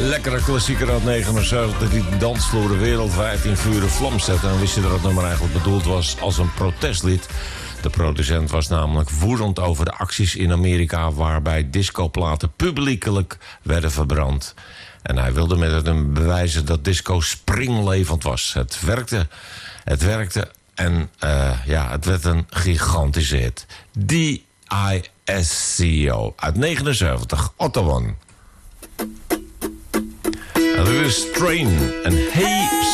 Lekkere klassieker uit 79 die de dansvloeren wereldwijd in vuur en vlam zette. En wist je dat het nummer eigenlijk bedoeld was als een protestlied? De producent was namelijk woedend over de acties in Amerika waarbij discoplaten publiekelijk werden verbrand. En hij wilde met het bewijzen dat disco springlevend was. Het werkte en het werd een gigantische hit. D.I.S.C.O. uit 79, Otto One. En dit is Train en Hey